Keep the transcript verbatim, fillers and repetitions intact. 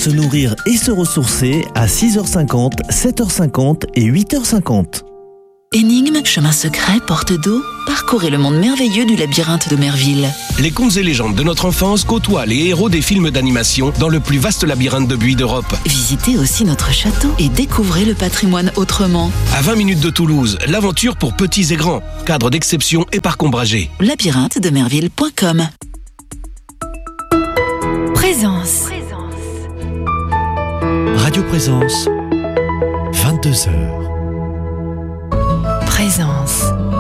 se nourrir et se ressourcer à six heures cinquante, sept heures cinquante et huit heures cinquante. Énigme, chemin secret, porte d'eau, parcourez le monde merveilleux du labyrinthe de Merville. Les contes et légendes de notre enfance côtoient les héros des films d'animation dans le plus vaste labyrinthe de buis d'Europe. Visitez aussi notre château et découvrez le patrimoine autrement. À vingt minutes de Toulouse, l'aventure pour petits et grands. Cadre d'exception et parc ombragé. labyrinthe de merville point com. Présence. Radio Présence, vingt-deux heures. Présence.